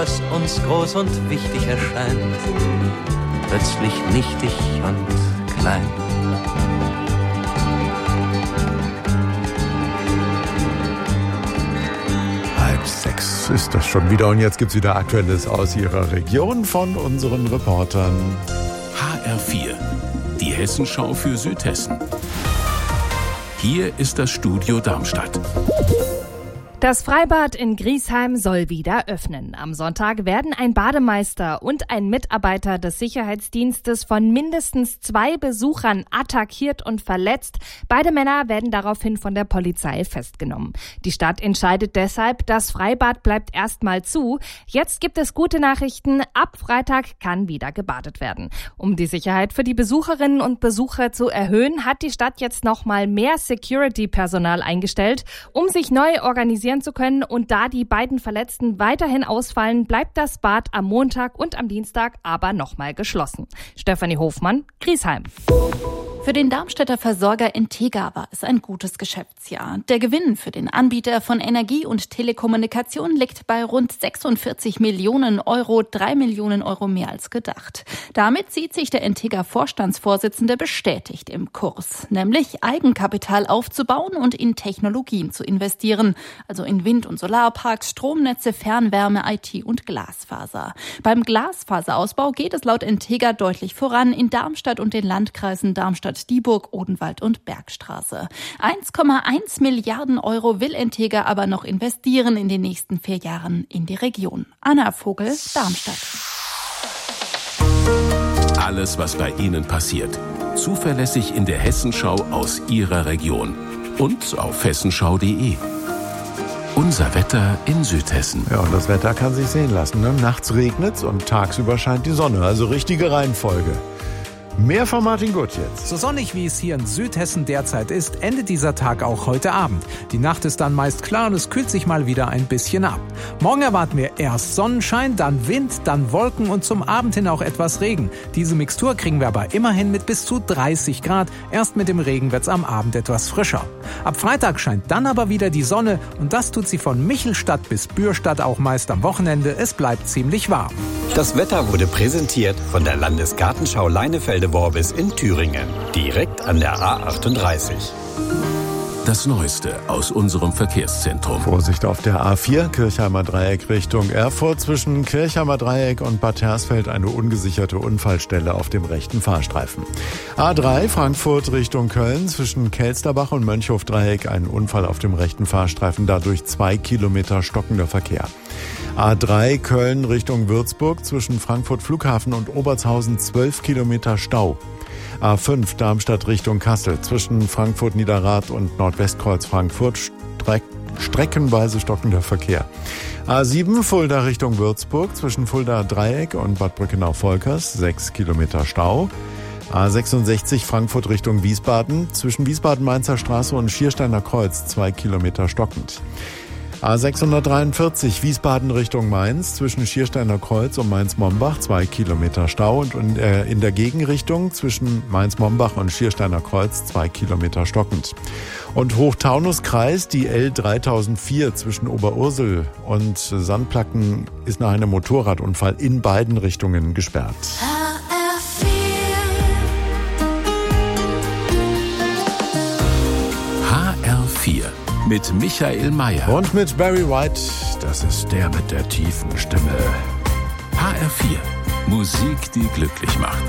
Was uns groß und wichtig erscheint, plötzlich nichtig und klein. 5:30 ist das schon wieder und jetzt gibt's wieder Aktuelles aus Ihrer Region von unseren Reportern. HR4, die Hessenschau für Südhessen. Hier ist das Studio Darmstadt. Das Freibad in Griesheim soll wieder öffnen. Am Sonntag werden ein Bademeister und ein Mitarbeiter des Sicherheitsdienstes von mindestens 2 Besuchern attackiert und verletzt. Beide Männer werden daraufhin von der Polizei festgenommen. Die Stadt entscheidet deshalb, das Freibad bleibt erstmal zu. Jetzt gibt es gute Nachrichten. Ab Freitag kann wieder gebadet werden. Um die Sicherheit für die Besucherinnen und Besucher zu erhöhen, hat die Stadt jetzt nochmal mehr Security-Personal eingestellt, um sich neu organisieren zu können. Und da die beiden Verletzten weiterhin ausfallen, bleibt das Bad am Montag und am Dienstag aber nochmal geschlossen. Stefanie Hofmann, Griesheim. Für den Darmstädter Versorger Intega war es ein gutes Geschäftsjahr. Der Gewinn für den Anbieter von Energie und Telekommunikation liegt bei rund 46 Millionen Euro, 3 Millionen Euro mehr als gedacht. Damit sieht sich der Intega-Vorstandsvorsitzende bestätigt im Kurs, nämlich Eigenkapital aufzubauen und in Technologien zu investieren, also in Wind- und Solarparks, Stromnetze, Fernwärme, IT und Glasfaser. Beim Glasfaserausbau geht es laut Intega deutlich voran in Darmstadt und den Landkreisen Darmstadt, Dieburg, Odenwald und Bergstraße. 1,1 Milliarden Euro will Intega aber noch investieren in den nächsten 4 Jahren in die Region. Anna Vogel, Darmstadt. Alles, was bei Ihnen passiert. Zuverlässig in der Hessenschau aus Ihrer Region. Und auf hessenschau.de. Unser Wetter in Südhessen. Ja, und das Wetter kann sich sehen lassen. Ne? Nachts regnet's und tagsüber scheint die Sonne. Also richtige Reihenfolge. Mehr von Martin Gutt jetzt. So sonnig wie es hier in Südhessen derzeit ist, endet dieser Tag auch heute Abend. Die Nacht ist dann meist klar und es kühlt sich mal wieder ein bisschen ab. Morgen erwarten wir erst Sonnenschein, dann Wind, dann Wolken und zum Abend hin auch etwas Regen. Diese Mixtur kriegen wir aber immerhin mit bis zu 30 Grad. Erst mit dem Regen wird's am Abend etwas frischer. Ab Freitag scheint dann aber wieder die Sonne und das tut sie von Michelstadt bis Bürstadt auch meist am Wochenende. Es bleibt ziemlich warm. Das Wetter wurde präsentiert von der Landesgartenschau Leinefelde-Worbis in Thüringen, direkt an der A38. Das Neueste aus unserem Verkehrszentrum. Vorsicht auf der A4, Kirchheimer Dreieck Richtung Erfurt. Zwischen Kirchheimer Dreieck und Bad Hersfeld eine ungesicherte Unfallstelle auf dem rechten Fahrstreifen. A3, Frankfurt Richtung Köln. Zwischen Kelsterbach und Mönchhof-Dreieck ein Unfall auf dem rechten Fahrstreifen. Dadurch 2 Kilometer stockender Verkehr. A3 Köln Richtung Würzburg. Zwischen Frankfurt Flughafen und Obertshausen 12 Kilometer Stau. A5 Darmstadt Richtung Kassel. Zwischen Frankfurt Niederrad und Nordwestkreuz Frankfurt streckenweise stockender Verkehr. A7 Fulda Richtung Würzburg. Zwischen Fulda Dreieck und Bad Brückenau-Volkers 6 Kilometer Stau. A66 Frankfurt Richtung Wiesbaden. Zwischen Wiesbaden-Mainzer Straße und Schiersteiner Kreuz 2 Kilometer stockend. A643 Wiesbaden Richtung Mainz, zwischen Schiersteiner Kreuz und Mainz-Mombach 2 Kilometer Stau und in der Gegenrichtung zwischen Mainz-Mombach und Schiersteiner Kreuz 2 Kilometer stockend. Und Hochtaunuskreis, die L3004 zwischen Oberursel und Sandplatten ist nach einem Motorradunfall in beiden Richtungen gesperrt. HR4 mit Michael Mayer. Und mit Barry White, das ist der mit der tiefen Stimme. HR4, Musik, die glücklich macht.